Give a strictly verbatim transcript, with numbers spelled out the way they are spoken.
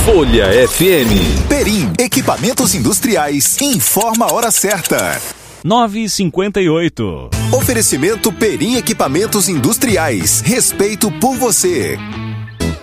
Folha F M. Perim, equipamentos industriais, informa a hora certa. nove e cinquenta e oito. Oferecimento Perim Equipamentos Industriais. Respeito por você.